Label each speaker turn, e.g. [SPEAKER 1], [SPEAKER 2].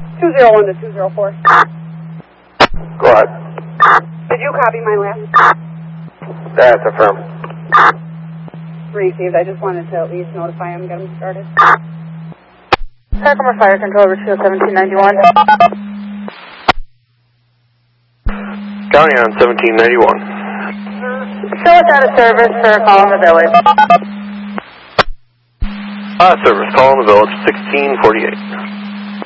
[SPEAKER 1] 201 to 204.
[SPEAKER 2] Go ahead.
[SPEAKER 1] Did you copy my last?
[SPEAKER 2] That's affirmed.
[SPEAKER 1] Received. I just wanted to at least notify him, get him started.
[SPEAKER 3] Tacoma Fire Control, Richfield 1791.
[SPEAKER 2] County on 1791.
[SPEAKER 3] Show us out of service for a call in the village.
[SPEAKER 2] Service, call in the village, 1648.